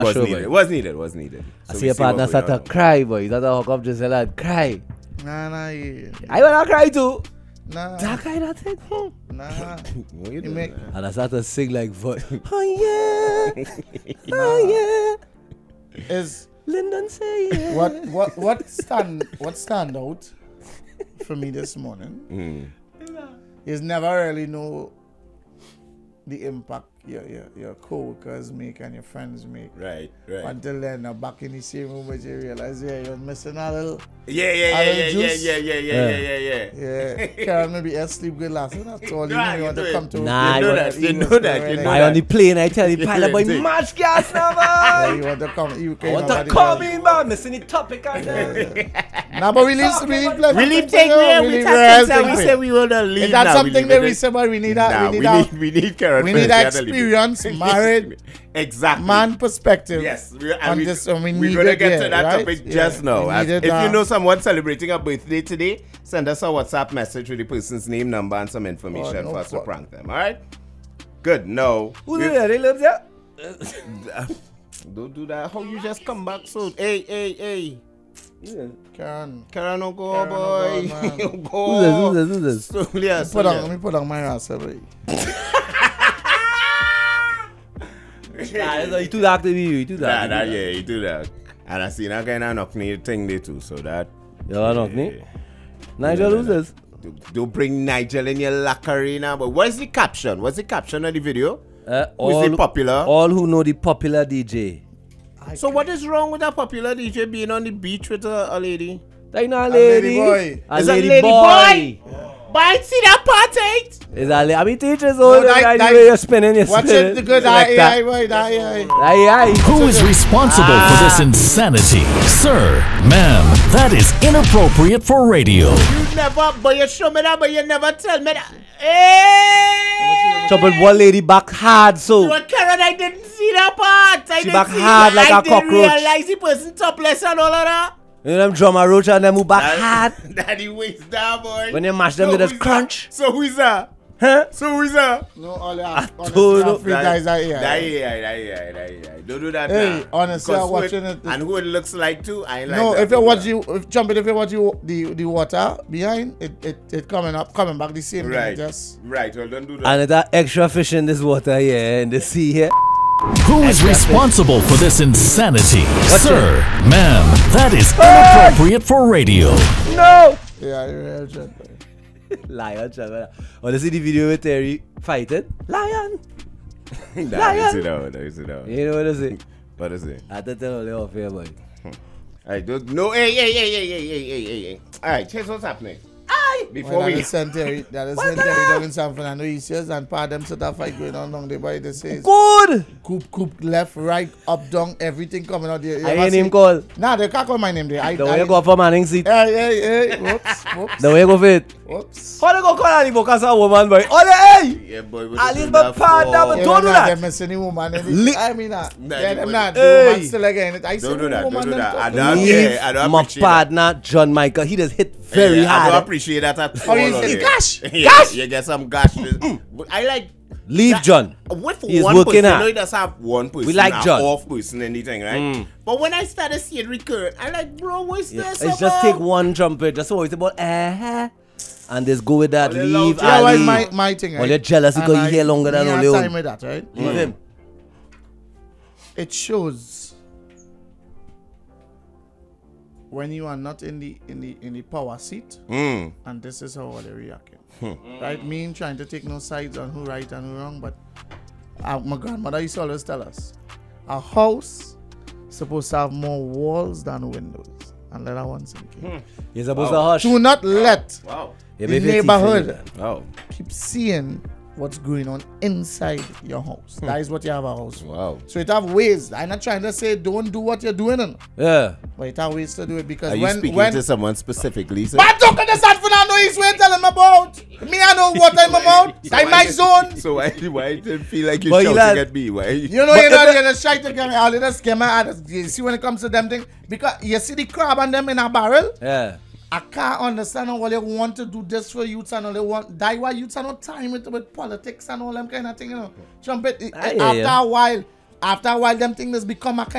Was needed. I see your partner start to cry, boy. That's how come just said cry. Nah, yeah. I wanna cry too. Nah. That kind of thing. Nah. You make- And I start to sing like voice. Oh yeah. Oh yeah. Is Lyndon say yeah. what stand out for me this morning is never really know the impact your co-workers make and your friends make. Right. Until then, back in the same room, but you realize, you're missing a little. Yeah. Karen maybe asleep good last night. That's all you know. You want to come to. Nah, you know that. I on the plane, I tell you, pilot boy, match gas now, man. You want to come. I want to come in, man. Missing the topic and Nah, but we leave take there. We said we will not leave. Is that something that we said, but we need Karen. We need experience, married, exactly man perspective. Yes, we're going to get to that topic just now. If you know someone celebrating a birthday today, send us a WhatsApp message with the person's name, number, and some information for us to prank them. All right? Good. No. Who they live there? Don't do that. How you just come back so? Hey. Yeah. Karen, no go, boy. Who's this? Slowly, let me put on my ass, boy. Nah, you too dark to be you. Yeah, you do that. And I see that kind of knock me thing there too, so that. Yeah, knock me. Nigel, who's this? Don't bring Nigel in your locker now. But what's the caption? What's the caption of the video? Who's the popular? All who know the popular DJ. So what is wrong with a popular DJ being on the beach with a lady? That not a lady. Boy. A lady boy. But see that part, eh? Is that I mean, teachers all the way you're spinning. Watch it, the good AI, boy. Who is responsible for this insanity? Sir, ma'am, that is inappropriate for radio. You never, but you show me that, but you never tell me that. Hey! So, but one lady back hard, so. Well, Karen, I didn't see that part. She back hard like a cockroach. I didn't realize the person topless and all of that. You know them drummer roach and them who back hard. Daddy waist down, boy. When you mash them, they just crunch. So who is that? Huh? So who is that? No, all the free guys are here. That Don't do that. Hey, now. honestly, I'm watching it. And who it looks like too, I ain't like no, that. if you watch the water behind, it coming back the same. Right. Right, well, don't do that. And it's that extra fish in this water here, in the sea here. Who is responsible for this insanity? Sir, ma'am, that is inappropriate for radio. No! Yeah, you're right. Lion, Chavana. Want to see the video with Terry fighting? Lion! Lion! Sit down. You know what I say? What is it? I have to tell you off here, boy. Alright, no, hey. Alright, here's what's happening. Before we... That is Terry down in San Fernando East, and part of them sort of fight going on down there by the says. Good! Coop, left, right, up, down, everything coming out there. I ain't name call. Nah, they can't call my name there. The way you go for Manning seat. Hey, whoops. The way you go for it. Whoops. How they go call any book as a woman, boy? Oh, hey! Yeah, boy. At least my partner, but don't do that. They're missing the woman. I mean that. Yeah, them not. The Hey. woman still again. I Don't do that. I Leave don't my appreciate that. partner, John Michael. He just hit very I hard. don't appreciate that at all. It's gosh. Gosh! You get some gosh. I like... Leave that, John. With He's one working person, hard. you know he does have one person. We like John. Off person, anything, right? But when I started seeing recurrent, I like, bro, what's this It's just take one trumpet. Just always about and just go with that. All Leave the love. Yeah, Ali. why my thing, right? Well, you're jealous because you hear longer than only time one. with that, right? Leave him. It shows when you are not in the power seat, and this is how they reacting. Right? Me trying to take no sides on who right and who wrong, but my grandmother used to always tell us, a house supposed to have more walls than windows. And let that one sink in. You're supposed to hush. Do not let Wow. You the be 50 neighborhood Wow. keep seeing what's going on inside your house. That is what you have a house for. Wow. So it have ways. I'm not trying to say don't do what you're doing, Yeah. but it have ways to do it because Are you speaking to someone specifically, sir? I'm talking to San Fernando East, we telling him about. Me, I know what I'm about. I'm my zone. So why did it feel like you're But shouting Elad- at me? Why? You know, you're just shy to get me. All of this scammer. You see when it comes to them thing, because you see the crab and them in a barrel. Yeah. I can't understand how they want to do this for youths and all they want. That why youths are not time with politics and all them kind of thing, you know. Trumpet, after a while, after a while, them things become a kind